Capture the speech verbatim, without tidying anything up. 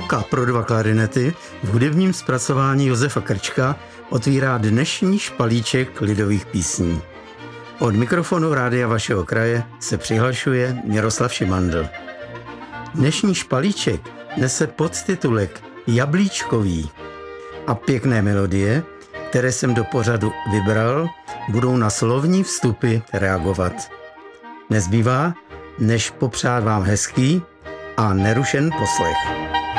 Dvouka pro dva klarinety v hudebním zpracování Josefa Krčka otvírá dnešní špalíček lidových písní. Od mikrofonu Rádia vašeho kraje se přihlašuje Miroslav Šimandl. Dnešní špalíček nese podtitulek Jablíčkový a pěkné melodie, které jsem do pořadu vybral, budou na slovní vstupy reagovat. Nezbývá, než popřát vám hezký a nerušen poslech.